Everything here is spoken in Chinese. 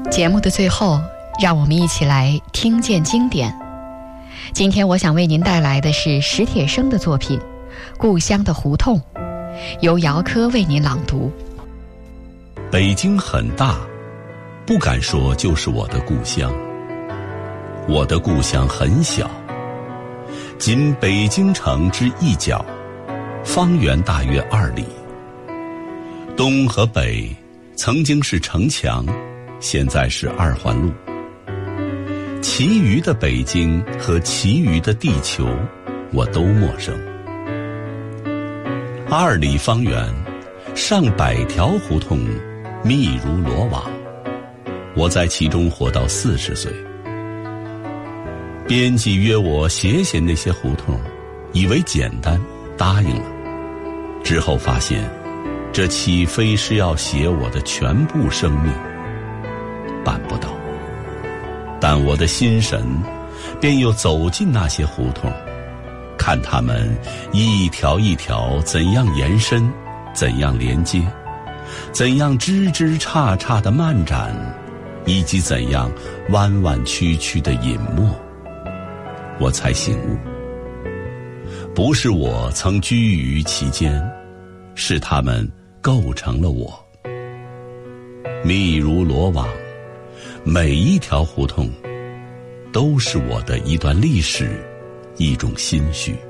节目的最后，让我们一起来听见经典。今天我想为您带来的是史铁生的作品《故乡的胡同》，由姚科为您朗读。 北京很大，不敢说就是我的故乡。我的故乡很小，仅北京城之一角，方圆大约2里。东和北曾经是城墙，现在是2环路。其余的北京和其余的地球，我都陌生。2里方圆，上百条胡同，密如罗网。我在其中活到40岁。编辑约我写写那些胡同，以为简单，答应了。之后发现，这岂非是要写我的全部生命？办不到。但我的心神便又走进那些胡同，看它们一条一条怎样延伸，怎样连接，怎样枝枝杈杈的漫展，以及怎样弯弯曲曲的隐没。我才醒悟，不是我曾居于其间，是它们构成了我。密如罗网，每一条胡同都是我的一段历史，一种心绪。